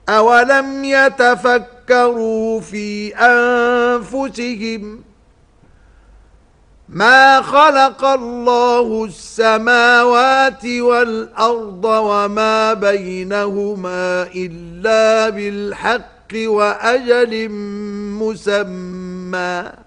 أولم يتفكروا في أنفسهم ما خلق الله السماوات والأرض وما بينهما إلا بالحق وأجل مسمى